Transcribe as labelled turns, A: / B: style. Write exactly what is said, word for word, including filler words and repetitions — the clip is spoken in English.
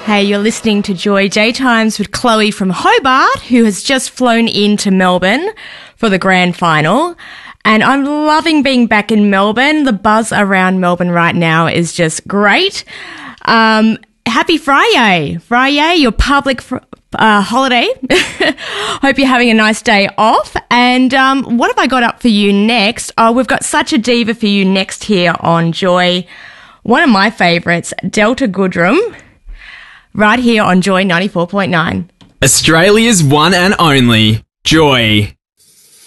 A: Hey, you're listening to Joy Daytimes with Chloe from Hobart, who has just flown into Melbourne for the grand final. And I'm loving being back in Melbourne. The buzz around Melbourne right now is just great. Um, happy Friday. Friday, your public fr- uh, holiday. Hope you're having a nice day off. And um, what have I got up for you next? Oh, we've got such a diva for you next here on Joy. One of my favourites, Delta Goodrem, right here on Joy ninety-four point nine.
B: Australia's one and only Joy.